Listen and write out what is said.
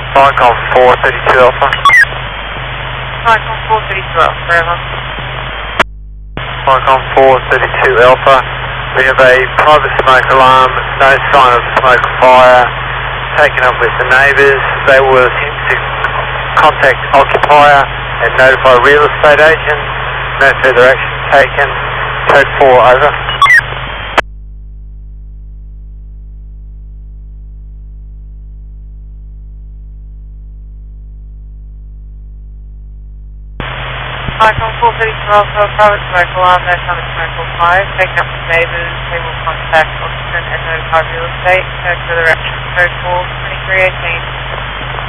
Vicon 432 Alpha. Vicon 432 Alpha, forever. Vicon 432 Alpha. We have a private smoke alarm, no sign of smoke or fire, taken up with the neighbours. They will attempt to contact occupier and notify real estate agent. No further action taken. Code 4, over. Vicon 432 Alpha, private smoke alarm, no sign of smoke or fire, taken up with neighbours. They will contact occupant and notify real estate. No further action. Code 4, 2318.